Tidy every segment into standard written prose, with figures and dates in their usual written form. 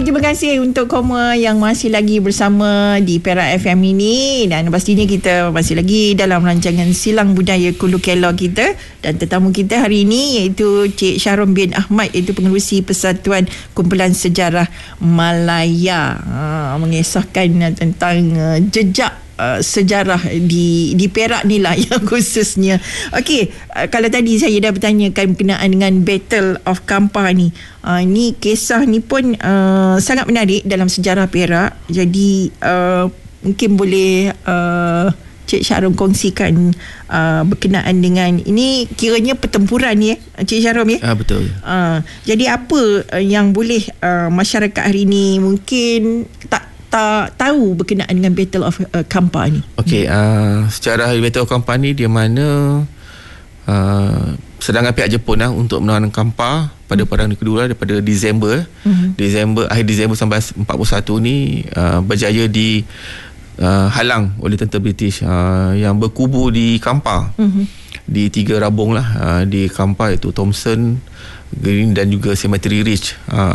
terima kasih untuk Koma yang masih lagi bersama di Perak FM ini. Dan pastinya kita masih lagi dalam rancangan Silang Budaya Kulu Kello kita. Dan tetamu kita hari ini iaitu Cik Sharon bin Ahmad, iaitu Pengerusi Persatuan Kumpulan Sejarah Malaya. Mengisahkan tentang jejak sejarah di Perak ni lah yang khususnya. Okey, kalau tadi saya dah bertanyakan berkenaan dengan Battle of Kampar ni. Ni kisah ni pun sangat menarik dalam sejarah Perak. Jadi mungkin boleh Cik Sharon kongsikan berkenaan dengan ini, kiranya pertempuran ni Cik Sharon ya? Betul. Jadi apa yang boleh masyarakat hari ni mungkin tak tahu berkenaan dengan Battle of Kampar ni? Okey, secara Battle of Kampar ni dia mana serangan pihak Jepun untuk menawan Kampar pada perang kedua daripada akhir Disember 1941 ni berjaya di halang oleh tentera British yang berkubu di Kampar. Di 3 rabung lah di Kampar, iaitu Thompson, Green dan juga Cemetery Ridge.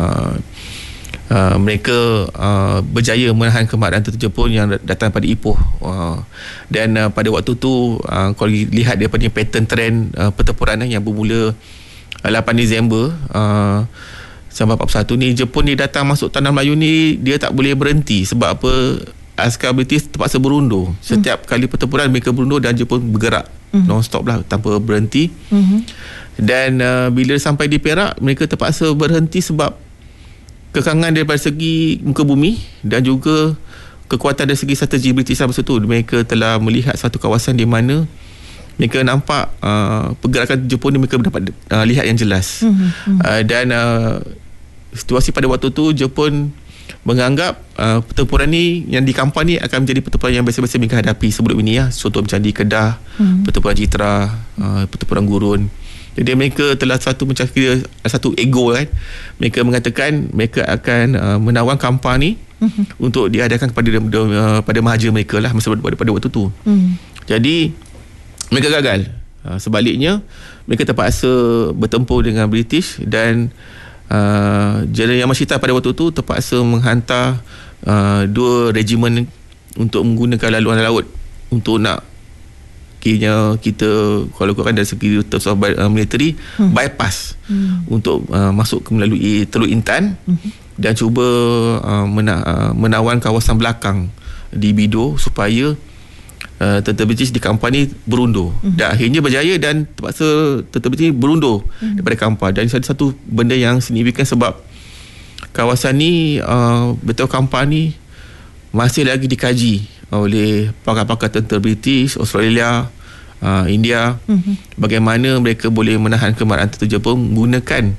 Mereka berjaya menahan kemarahan tentera Jepun yang datang pada Ipoh. Dan pada waktu tu kalau lihat daripada pattern trend pertempuran yang bermula 8 Disember 1941 ni, Jepun ni datang masuk tanah Melayu ni, dia tak boleh berhenti. Sebab apa? Askar British terpaksa berundur. Setiap kali pertempuran mereka berundur dan Jepun bergerak non-stop lah, tanpa berhenti. Dan bila sampai di Perak, mereka terpaksa berhenti sebab kekangan daripada segi muka bumi dan juga kekuatan dari segi strategi British masa itu. Mereka telah melihat satu kawasan di mana mereka nampak pergerakan Jepun ni mereka dapat lihat yang jelas. Dan situasi pada waktu tu, Jepun menganggap pertempuran ni yang di Kampar ni akan menjadi pertempuran yang biasa-biasa mereka hadapi sebelum ini ya. Contoh macam di Kedah, pertempuran Jitra, pertempuran Gurun. Jadi mereka telah satu ego kan. Mereka mengatakan mereka akan menawan Kampar ni untuk dihadapkan pada mahaja mereka lah pada waktu tu. Jadi mereka gagal. Sebaliknya mereka terpaksa bertempur dengan British dan Jeneral Yamashita pada waktu tu terpaksa menghantar 2 regimen untuk menggunakan laluan laut untuk nak kita kalau korang dari segi terms of military bypass untuk masuk melalui Teluk Intan dan cuba menawan kawasan belakang di Bido supaya tentera British di Kampar ni berundur. Dan akhirnya berjaya dan terpaksa tentera British berundur daripada Kampar. Dan ada satu benda yang signifikan sebab kawasan ni, Battle of Kampar ni masih lagi dikaji oleh pakar-pakar tentera British, Australia, India, bagaimana mereka boleh menahan kemarahan tentera Jepun menggunakan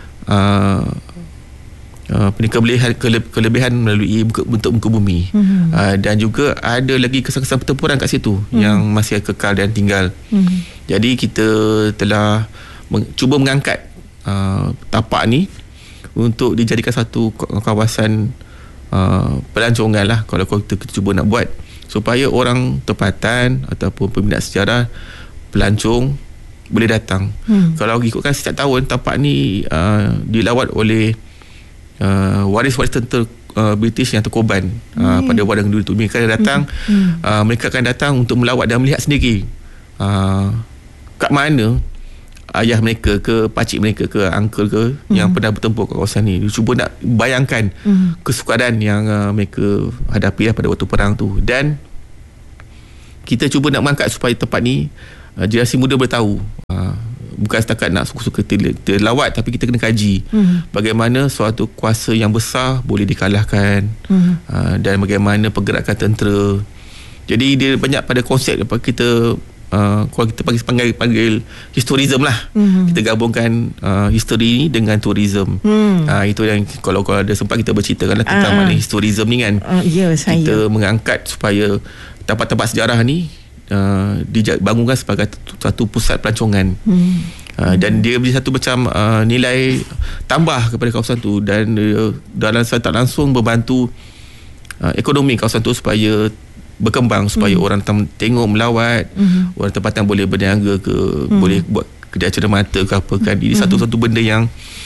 kelebihan melalui bentuk muka bumi. Dan juga ada lagi kesan-kesan pertempuran kat situ yang masih kekal dan tinggal. Jadi kita telah cuba mengangkat tapak ni untuk dijadikan satu kawasan pelancongan lah kalau kita cuba nak buat, supaya orang tempatan ataupun peminat sejarah, pelancong boleh datang. Kalau ikutkan setiap tahun tapak ni dilawat oleh waris-waris tentera British yang terkorban pada wadang dulu tu. Mereka akan datang, mereka akan datang untuk melawat dan melihat sendiri kat mana ayah mereka ke, pakcik mereka ke, uncle ke yang pernah bertempur ke kawasan ni. Cuba nak bayangkan kesukaran yang mereka hadapi pada waktu perang tu. Dan kita cuba nak mengangkat supaya tempat ni generasi muda boleh tahu. Bukan setakat nak suka-suka terlawat, tapi kita kena kaji bagaimana suatu kuasa yang besar boleh dikalahkan, dan bagaimana pergerakan tentera. Jadi dia banyak pada konsep kita, kalau kita panggil historism lah. Kita gabungkan history ni dengan tourism. Itu yang kalau ada sempat kita berceritakan lah tentang mana historism ni kan. Kita mengangkat supaya tempat-tempat sejarah ni dibangunkan sebagai satu pusat pelancongan. Dan dia beri satu macam nilai tambah kepada kawasan tu, dan dalam tak langsung membantu ekonomi kawasan tu supaya berkembang, supaya orang tengok melawat, orang tempatan boleh berniaga ke, boleh buat kedai cermata ke apa kan. Ini satu-satu benda yang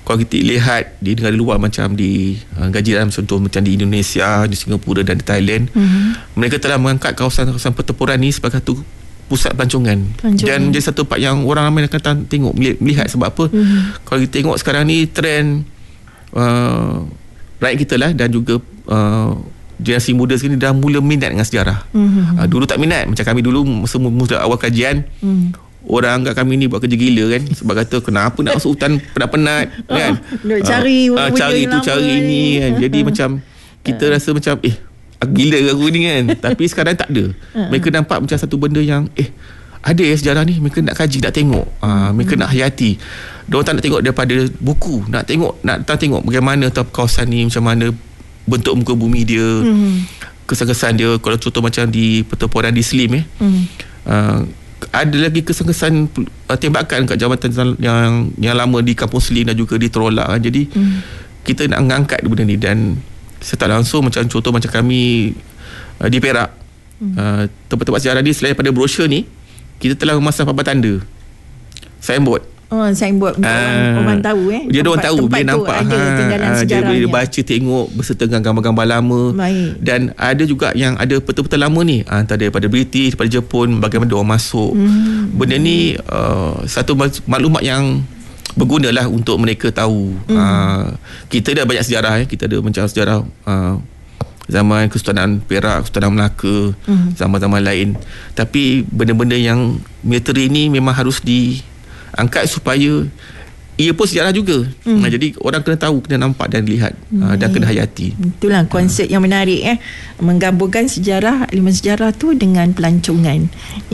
kalau kita lihat di negara luar macam di Gajiran, contoh macam di Indonesia, di Singapura dan di Thailand, mereka telah mengangkat kawasan-kawasan pertempuran ni sebagai satu pusat pelancongan. Dan menjadi satu tempat yang orang ramai akan tengok, melihat. Sebab apa? Kalau kita tengok sekarang ni trend rakyat kita lah dan juga generasi muda sekarang ni dah mula minat dengan sejarah. Dulu tak minat. Macam kami dulu mula awal kajian, orang anggap kami ni buat kerja gila kan, sebab kata kenapa nak masuk hutan penat-penat kan, cari tu cari ini kan. Jadi macam kita rasa macam gila ke aku ni kan. Tapi sekarang tak ada. Mereka nampak macam satu benda yang ada sejarah ni, mereka nak kaji, nak tengok, mereka nak hayati. Diorang tak nak tengok daripada buku, nak tengok bagaimana kawasan ni, macam mana bentuk muka bumi dia, kesan-kesan dia. Kalau contoh macam di pertempuran di Slim ada lagi kesan-kesan tembakan kat jambatan yang lama di Kampung Slim dan juga di Terolak kan. Jadi kita nak mengangkat benda ni, dan secara langsung macam contoh macam kami di Perak, tempat-tempat sejarah ni selain pada brosur ni, kita telah memasang papan tanda, signboard. Signboard untuk orang tahu dia orang tahu, dia nampak tinggalan sejarahnya. Dia baca, tengok beserta dengan gambar-gambar lama. Baik. Dan ada juga yang ada peta-peta lama ni, antara daripada British, daripada Jepun, bagaimana diorang masuk. Benda ni satu maklumat yang berguna lah untuk mereka tahu. Kita dah banyak sejarah, kita ada macam sejarah zaman Kesultanan Perak, Kesultanan Melaka, zaman-zaman lain. Tapi benda-benda yang militeri ni memang harus diangkat supaya ia pun sejarah juga. Jadi orang kena tahu, kena nampak dan lihat, dan kena hayati. Itulah konsep yang menarik, menggabungkan sejarah, elemen sejarah tu dengan pelancongan.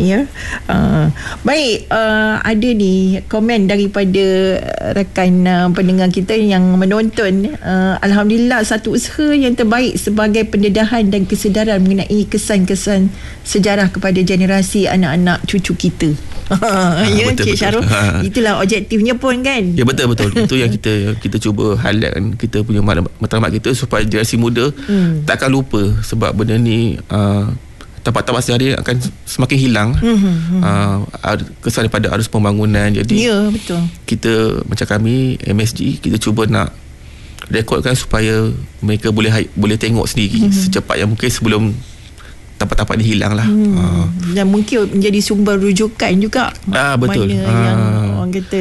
Baik, ada ni komen daripada rakan pendengar kita yang menonton. Alhamdulillah, satu usaha yang terbaik sebagai pendedahan dan kesedaran mengenai kesan-kesan sejarah kepada generasi anak-anak cucu kita. Betul, Cik Syarul, itulah objektifnya pun kan. Ya, betul. Itu yang kita cuba highlightkan, kita punya matlamat kita, supaya generasi muda takkan lupa. Sebab benda ni tempat-tempat sejarah akan semakin hilang, kesan daripada arus pembangunan. Jadi betul. Kita macam kami MSG, kita cuba nak rekodkan supaya mereka boleh tengok sendiri secepat yang mungkin sebelum tempat-tempat ni hilang lah. Dan mungkin menjadi sumber rujukan juga. Betul. Mana yang orang kata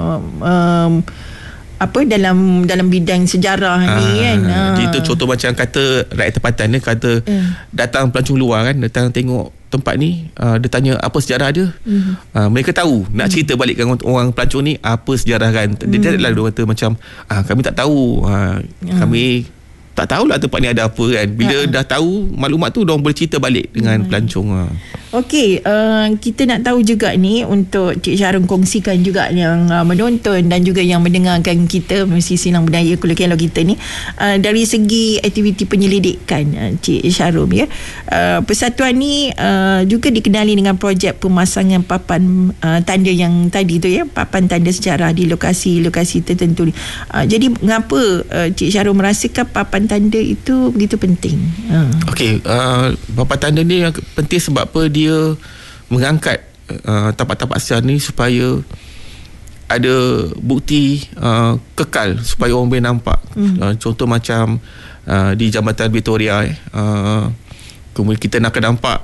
dalam bidang sejarah ni kan. Itu contoh macam kata rakyat tempatan dia kata datang pelancong luar kan, datang tengok tempat ni, dia tanya apa sejarah dia. Mereka tahu, nak cerita balik dengan orang pelancong ni apa sejarah kan. Dia adalah dia kata macam kami tak tahu, kami tak tahulah tempat ni ada apa kan. Bila dah tahu maklumat tu, diorang boleh cerita balik dengan pelancong. Okey, kita nak tahu juga ni, untuk Cik Syarul kongsikan juga yang menonton dan juga yang mendengarkan kita Mesti Silang Budaya Kuala Kelong kita ni, dari segi aktiviti penyelidikan Cik Syarul persatuan ni juga dikenali dengan projek pemasangan papan tanda yang tadi tu papan tanda sejarah di lokasi-lokasi tertentu ni. Jadi mengapa Cik Syarul merasakan papan tanda itu begitu penting? Okey, papan tanda ni yang penting sebab apa? Dia mengangkat tempat-tempat sejarah ni supaya ada bukti kekal, supaya orang boleh nampak. Contoh macam di Jambatan Victoria, kemudian kita nak nampak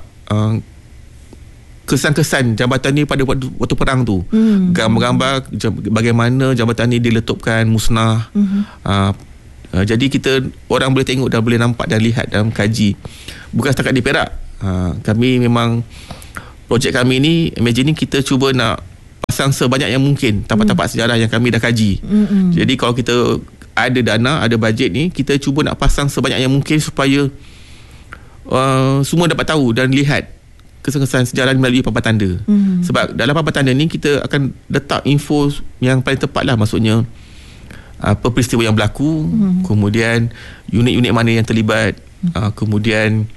kesan-kesan jambatan ni pada waktu perang tu. Gambar-gambar bagaimana jambatan ni diletupkan, musnah. Jadi orang boleh tengok dan boleh nampak dan lihat dalam kaji. Bukan setakat di Perak. Kami memang projek kami ni, imagine ni, kita cuba nak pasang sebanyak yang mungkin tempat-tempat sejarah yang kami dah kaji. Jadi kalau kita ada dana, ada bajet ni, kita cuba nak pasang sebanyak yang mungkin supaya semua dapat tahu dan lihat kesan-kesan sejarah melalui papan tanda. Sebab dalam papan tanda ni kita akan letak info yang paling tepat lah, maksudnya apa peristiwa yang berlaku, kemudian unit-unit mana yang terlibat, kemudian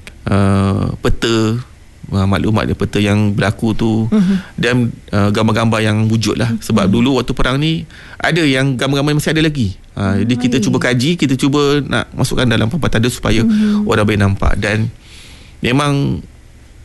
peta, maklumat dia peta yang berlaku tu, dan gambar-gambar yang wujud lah. Sebab dulu waktu perang ni ada yang gambar-gambar masih ada lagi. Jadi kita cuba kaji, kita cuba nak masukkan dalam papan tanda supaya orang boleh nampak. Dan memang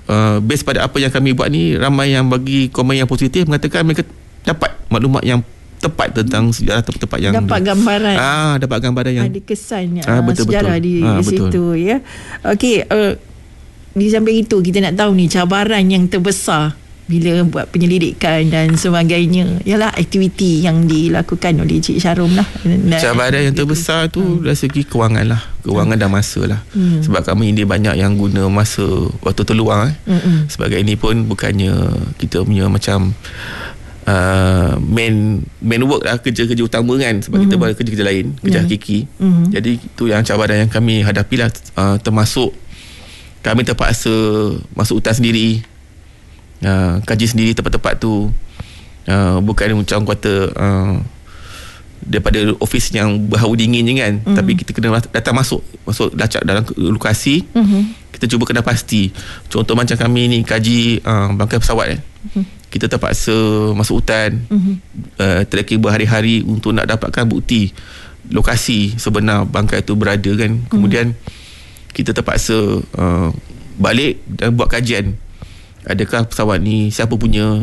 based pada apa yang kami buat ni, ramai yang bagi komen yang positif, mengatakan mereka dapat maklumat yang tepat tentang sejarah tempat yang dapat gambaran. Dapat gambaran yang ada kesan betul, sejarah di situ ya. Okey, di samping itu kita nak tahu ni cabaran yang terbesar bila buat penyelidikan dan sebagainya ialah aktiviti yang dilakukan oleh Cik Sharom lah. Cabaran yang terbesar tu dari segi kewangan lah, kewangan dan masa lah. Sebab kami ini banyak yang guna masa waktu terluang sebagai ini pun bukannya kita punya macam main work lah, kerja-kerja utama kan, sebab kita ada kerja-kerja lain, kerja hakiki. Jadi itu yang cabaran yang kami hadapi lah, termasuk kami terpaksa masuk hutan sendiri, kaji sendiri tempat-tempat tu, bukan macam kata daripada ofis yang berhawa dingin je kan, tapi kita kena datang masuk lacak dalam lokasi. Kita cuba kena pasti. Contoh macam kami ni kaji bangkai pesawat kan, kita terpaksa masuk hutan, trekking berhari-hari untuk nak dapatkan bukti lokasi sebenar bangkai tu berada kan. Kemudian kita terpaksa balik dan buat kajian. Adakah pesawat ni siapa punya,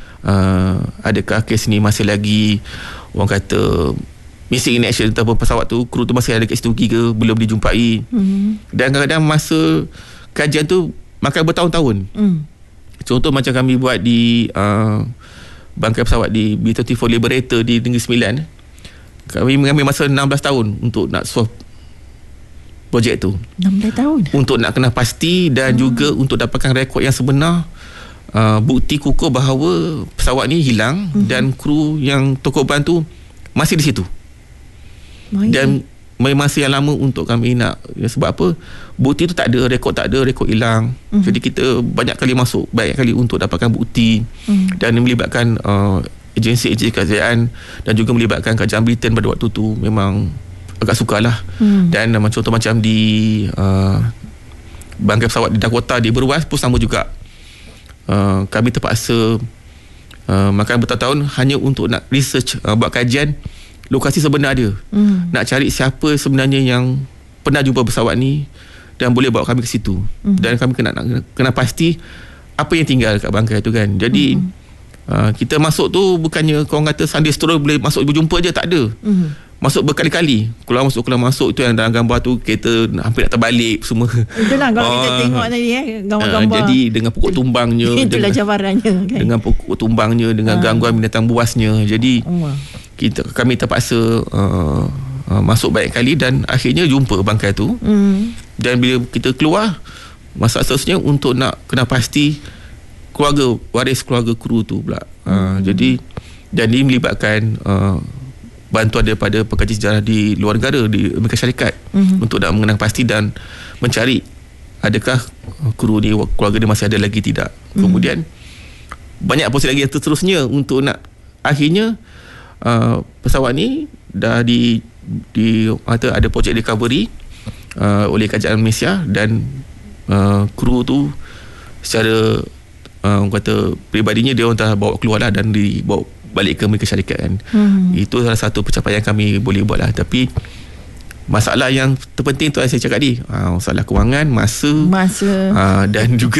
adakah kes ni masih lagi orang kata missing in action, ataupun pesawat tu kru tu masih ada kat situ ke belum dijumpai. Dan kadang-kadang masa kajian tu makan bertahun-tahun. Contoh macam kami buat di bangkai pesawat di B-34 Liberator di Negeri Sembilan, kami mengambil masa 16 tahun untuk nak solve projek tu. 16 tahun untuk nak kena pasti dan juga untuk dapatkan rekod yang sebenar, bukti kukuh bahawa pesawat ni hilang dan kru yang terkorban tu masih di situ. Dan masa yang lama untuk kami nak, sebab apa, bukti tu tak ada, rekod hilang. Jadi kita banyak kali masuk, banyak kali untuk dapatkan bukti, dan melibatkan agensi-agensi kerajaan dan juga melibatkan Kerajaan Britain pada waktu tu. Memang agak sukarlah. Dan contoh macam di bangkai pesawat di Dakota di Berwas pun sama juga. Kami terpaksa makan bertahun-tahun hanya untuk nak research, buat kajian lokasi sebenar dia. Nak cari siapa sebenarnya yang pernah jumpa pesawat ni dan boleh bawa kami ke situ. Dan kami kena pasti apa yang tinggal kat bangkai tu kan. Jadi kita masuk tu bukannya korang kata Sunday stroll boleh masuk berjumpa je, tak ada. Masuk berkali-kali, keluar masuk. Itu yang dalam gambar tu kereta hampir nak terbalik semua. Itulah kalau kita tengok tadi gambar-gambar. Jadi dengan pokok tumbangnya, itulah cabarannya kan? Dengan pokok tumbangnya, dengan gangguan binatang buasnya. Jadi kami terpaksa masuk banyak kali dan akhirnya jumpa bangkai tu. Dan bila kita keluar, masa seterusnya untuk nak kena pasti waris keluarga kru tu pula. Jadi dan ini melibatkan bantuan daripada pengkaji sejarah di luar negara, di Amerika Syarikat, untuk nak mengenang pasti dan mencari adakah kru ni, keluarga dia masih ada lagi tidak. Kemudian banyak proses lagi yang seterusnya untuk nak akhirnya pesawat ni dah ada projek recovery oleh Kerajaan Malaysia, dan kru tu secara orang kata peribadinya dia orang dah bawa keluar lah dan dibawa balik ke Amerika Syarikat kan. Itu salah satu pencapaian kami boleh buat lah. Tapi masalah yang terpenting tu saya cakap tadi, masalah kewangan, masa dan juga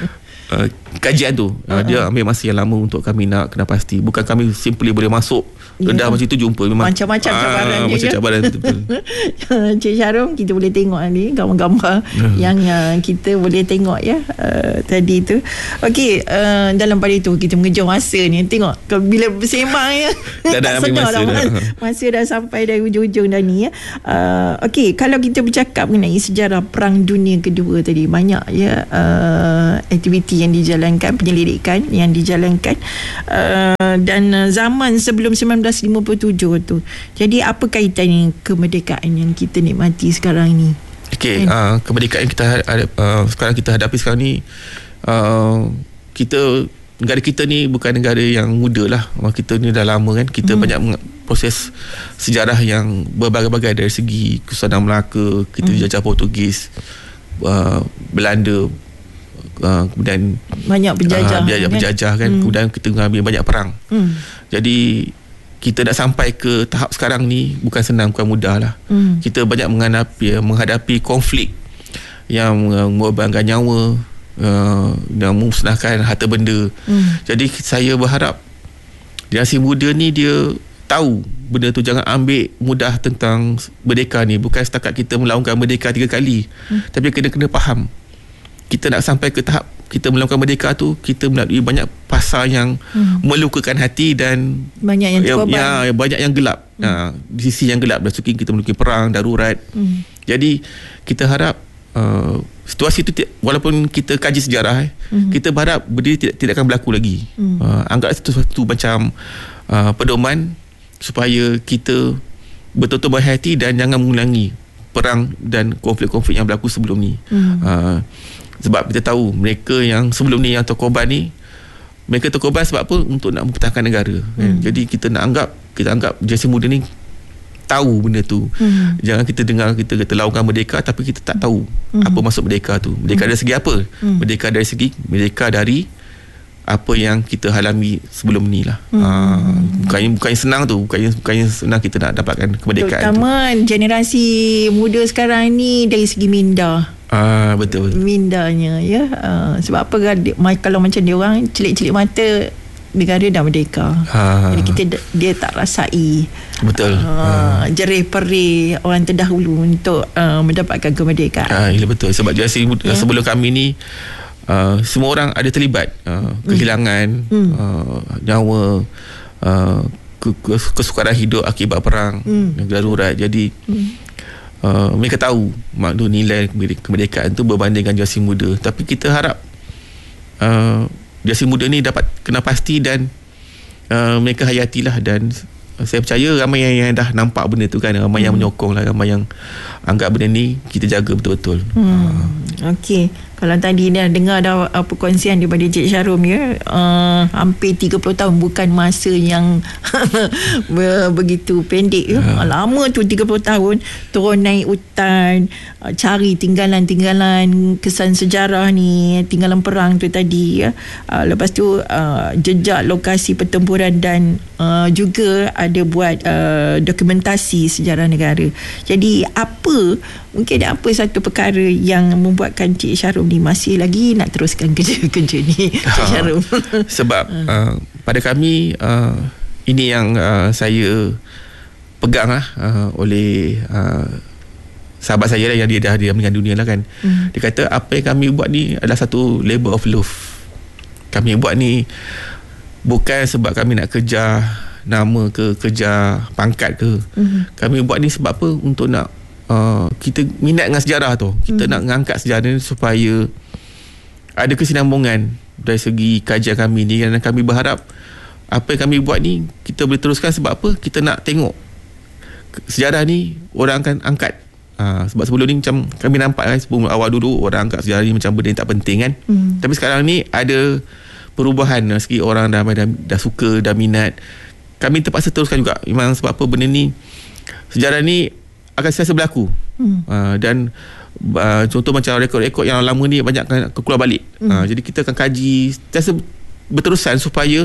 kajian tu. Dia ambil masa yang lama untuk kami nak kena pasti. Bukan kami simply boleh masuk rendah macam tu jumpa. Memang macam-macam cabaran dia. Macam cabaran betul. Cik Sharom, kita boleh tengok ni gambar-gambar yang kita boleh tengok ya tadi tu. Okey, dalam pada itu kita mengejar masa ni. Tengok bila bersembang ya. Tak sedar dah masa dah sampai dari ujung-ujung dah ni ya. Okey, kalau kita bercakap mengenai sejarah Perang Dunia Kedua tadi, banyak ya aktiviti yang dijalankan, penyelidikan yang dijalankan dan zaman sebelum 1957 tu. Jadi apa kaitan kemerdekaan yang kita nikmati sekarang ni? Okey, kemerdekaan yang kita sekarang kita hadapi sekarang ni, negara kita ni bukan negara yang muda lah. Kita ni dah lama kan. Kita banyak proses sejarah yang berbagai-bagai, dari segi Kesultanan Melaka, kita dijajah Portugis, Belanda, kemudian banyak penjajah kan. Kemudian kita mengambil banyak perang. Jadi kita nak sampai ke tahap sekarang ni bukan senang, bukan mudah lah. Kita banyak menghadapi konflik yang mengorbankan nyawa, yang memusnahkan harta benda. Jadi saya berharap generasi muda ni dia tahu benda tu. Jangan ambil mudah tentang merdeka ni. Bukan setakat kita melaungkan merdeka 3 kali, tapi kena faham, kita nak sampai ke tahap kita melakukan merdeka tu, kita melalui banyak pasal yang melukakan hati dan banyak yang terkorban. Banyak yang gelap. Di sisi yang gelap, dan kita melalui perang, darurat. Jadi kita harap situasi itu, walaupun kita kaji sejarah, kita berharap benda tidak akan berlaku lagi. Anggap sesuatu macam pedoman supaya kita betul-betul berhati dan jangan mengulangi perang dan konflik-konflik yang berlaku sebelum ni. Sebab kita tahu mereka yang sebelum ni yang terkorban ni, mereka terkorban sebab apa? Untuk nak mempertahankan negara. Jadi kita anggap generasi muda ni tahu benda tu. Jangan kita dengar kita laungkan merdeka tapi kita tak tahu apa maksud merdeka tu. Merdeka dari segi apa? Merdeka dari segi dari apa yang kita alami sebelum ni lah. Bukannya senang tu, bukannya senang kita nak dapatkan kemerdekaan. Terutama generasi muda sekarang ni dari segi minda. Betul. Mindanya ya. Sebab apa kalau macam dia orang celik-celik mata negara dah merdeka. Jadi dia tak rasai. Betul. Jerih perih orang terdahulu untuk mendapatkan kemerdekaan. Ya, betul. Sebab generasi sebelum kami ni semua orang ada terlibat kehilangan nyawa, kesukaran hidup akibat perang, darurat. Jadi mereka tahu maklum nilai kemerdekaan tu berbanding dengan generasi muda. Tapi kita harap generasi muda ni dapat kena pasti dan mereka hayatilah. Dan saya percaya ramai yang dah nampak benda tu kan, ramai yang menyokong lah, ramai yang anggap benda ni kita jaga betul-betul. Okey, kalau tadi dah dengar dah perkongsian daripada Cik Sharom ya, hampir 30 tahun bukan masa yang begitu pendek ya. Lama tu 30 tahun turun naik hutan, cari tinggalan-tinggalan kesan sejarah ni, tinggalan perang tu tadi ya. Lepas tu jejak lokasi pertempuran dan juga ada buat dokumentasi sejarah negara. Jadi mungkin apa satu perkara yang membuatkan Cik Sharom ni masih lagi nak teruskan kerja ni, Cik Sharom? Sebab pada kami ini yang saya pegang lah oleh sahabat saya lah, yang dia dah meninggal dunia lah kan. Dia kata apa yang kami buat ni adalah satu labor of love. Kami buat ni bukan sebab kami nak kejar nama ke, kejar pangkat ke. Kami buat ni sebab apa? Untuk nak kita minat dengan sejarah tu. Kita nak mengangkat sejarah ni supaya ada kesinambungan dari segi kajian kami ni. Dan kami berharap apa yang kami buat ni kita boleh teruskan. Sebab apa? Kita nak tengok sejarah ni orang akan angkat. Sebab sebelum ni macam kami nampak kan, sebelum awal dulu orang angkat sejarah ni macam benda yang tak penting kan. Tapi sekarang ni ada perubahan dari segi orang dah suka, dah minat. Kami terpaksa teruskan juga. Memang sebab apa, benda ni, sejarah ni akan sentiasa berlaku. Dan contoh macam rekod-rekod yang lama ni banyak akan keluar balik. Jadi kita akan kaji sentiasa berterusan supaya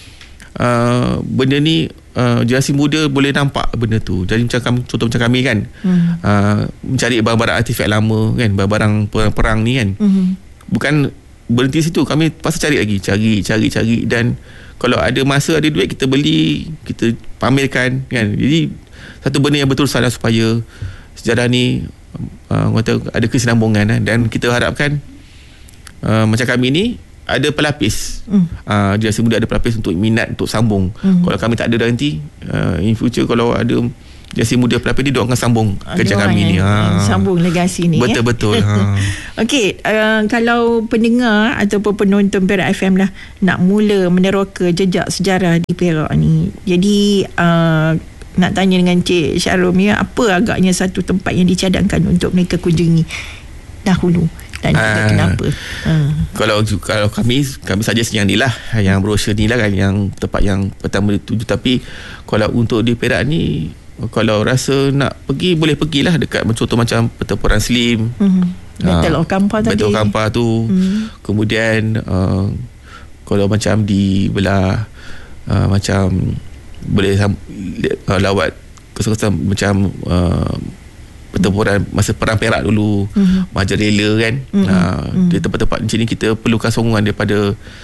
benda ni generasi muda boleh nampak benda tu. Jadi contoh macam kami kan, mencari barang-barang artifak lama kan, barang-barang perang ni kan. Bukan berhenti situ, kami pasal cari lagi, cari. Dan kalau ada masa, ada duit, kita beli, kita pamerkan kan. Jadi satu benda yang berterusan lah, supaya sejarah ni ada kesinambungan dan kita harapkan macam kami ni ada pelapis. Generasi muda ada pelapis untuk minat, untuk sambung. Kalau kami tak ada dah nanti in future, kalau ada generasi muda pelapis ni, diorang akan sambung kerja kami ni. Sambung legasi ni. Betul-betul. Okey, kalau pendengar ataupun penonton Perak FM lah nak mula meneroka jejak sejarah di Perak ni, jadi nak tanya dengan Cik Sharom ya, apa agaknya satu tempat yang dicadangkan untuk mereka kunjungi dahulu dan juga kenapa? Kalau kami suggest yang ni lah, yang brosur ni lah kan, yang tempat yang pertama dituju. Tapi kalau untuk di Perak ni, kalau rasa nak pergi, boleh pergilah dekat contoh macam pertempuran Slim, Battle of Kampar tadi. Battle of Kampar tu. Kemudian kalau macam di belah macam boleh lawat kesan-kesan macam pertempuran masa perang Perak dulu, Majarela kan. Di tempat-tempat macam ni kita perlukan sokongan daripada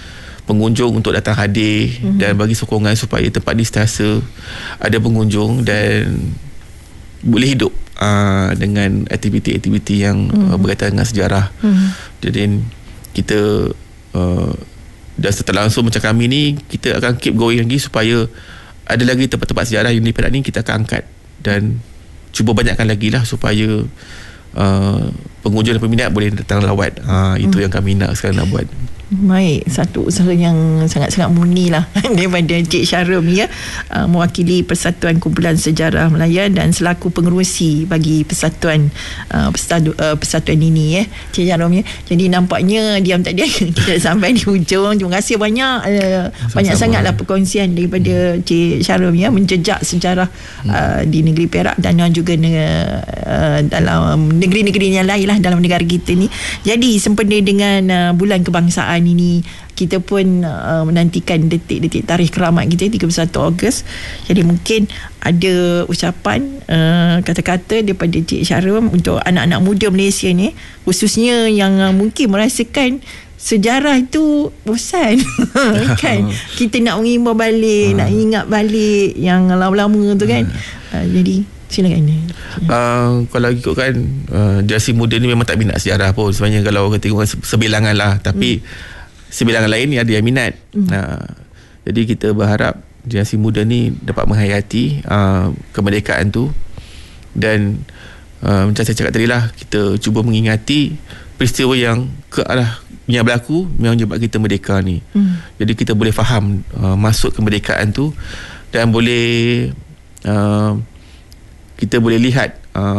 pengunjung untuk datang hadir dan bagi sokongan supaya tempat ni sentiasa ada pengunjung dan boleh hidup dengan aktiviti-aktiviti yang berkaitan dengan sejarah. Jadi kita dan setelah langsung macam kami ni, kita akan keep going lagi supaya ada lagi tempat-tempat sejarah yang di Perak ni kita akan angkat dan cuba banyakkan lagi lah supaya pengunjung dan peminat boleh datang lawat. Itu yang kami nak sekarang nak buat. Baik, satu usaha yang sangat-sangat murni lah daripada Cik Syarum ya, mewakili Persatuan Kumpulan Sejarah Melayu dan selaku pengerusi bagi persatuan ini ya, Cik Syarum ya. Jadi nampaknya diam tak diam kita dah sampai di hujung. Terima kasih banyak, banyak sangatlah perkongsian daripada Cik Syarum ya, menjejak sejarah di negeri Perak dan juga dalam negeri-negeri yang lain lah dalam negara kita ni. Jadi sempena dengan bulan kebangsaan ini, kita pun menantikan detik-detik tarikh keramat kita 31 Ogos. Jadi mungkin ada ucapan kata-kata daripada Cik Syarum untuk anak-anak muda Malaysia ni, khususnya yang mungkin merasakan sejarah itu bosan kan, kita nak mengimbau balik, nak ingat balik yang lama-lama tu kan. Jadi silakan. Kalau ikutkan generasi muda ni memang tak minat sejarah pun sebenarnya, kalau kita tengok sebilangan lah, tapi sebilangan lain ni ada yang minat. Jadi kita berharap generasi muda ni dapat menghayati kemerdekaan tu, dan macam saya cakap tadi lah, kita cuba mengingati peristiwa yang yang berlaku memang sebab kita merdeka ni. Jadi kita boleh faham maksud kemerdekaan tu, dan boleh kita boleh lihat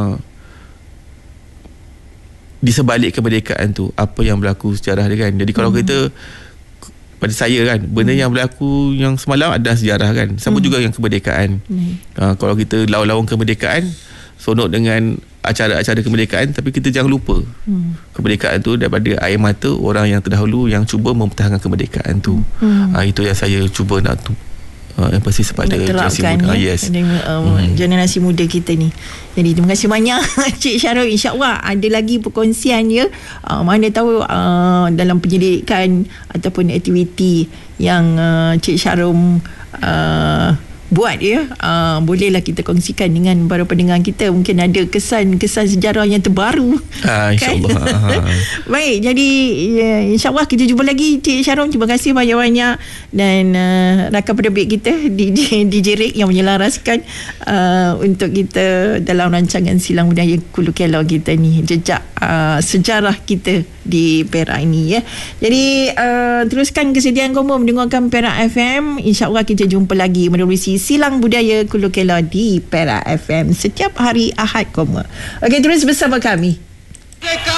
di sebalik kemerdekaan tu apa yang berlaku sejarah dia kan. Jadi kalau kita, pada saya kan, benda yang berlaku yang semalam adalah sejarah kan, sama juga yang kemerdekaan. Kalau kita lawan-lawan kemerdekaan, sonok dengan acara-acara kemerdekaan, tapi kita jangan lupa kemerdekaan tu daripada air mata orang yang terdahulu yang cuba mempertahankan kemerdekaan tu. Itu yang saya cuba nak emphasis pada generasi muda. Generasi muda kita ni. Jadi terima kasih banyak Cik Syarum. InsyaAllah ada lagi perkongsian ya. Mana tahu dalam penyelidikan ataupun aktiviti yang Cik Syarum buat ya, bolehlah kita kongsikan dengan para pendengar kita. Mungkin ada kesan-kesan sejarah yang terbaru. InsyaAllah. Baik, jadi insyaAllah kita jumpa lagi Cik Syarum. Terima kasih banyak-banyak. Dan rakan penerbit kita DJ Rick yang menyelaraskan untuk kita dalam rancangan Silang Budaya Kulu Kello kita ni, jejak sejarah kita di Perak ini ya. Jadi teruskan kesediaan kamu mendengarkan Perak FM. InsyaAllah kita jumpa lagi menerusi Silang Budaya Kulu Kello di Perak FM setiap hari Ahad kamu. Okey, terus bersama kami. Merdeka!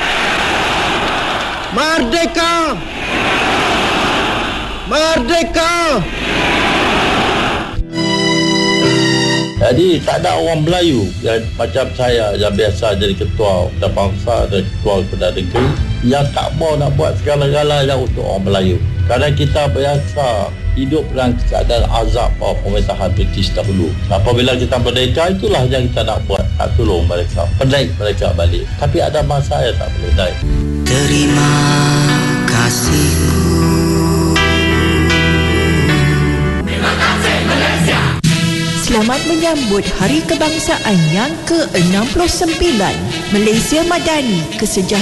Merdeka! Merdeka! Jadi tak ada orang Melayu yang macam saya yang biasa jadi ketua dan bangsa dan ketua kepada negeri yang tak mau nak buat segala-galanya untuk orang Melayu. Kerana kita biasa hidup dalam keadaan azab pemerintahan British dahulu. Apabila kita merdeka, itulah yang kita nak buat, nak tolong mereka, menaik mereka balik. Tapi ada masa yang tak boleh naik. Terima kasihku. Terima kasih Malaysia. Selamat menyambut Hari Kebangsaan yang ke-69. Malaysia Madani, kesejahteraan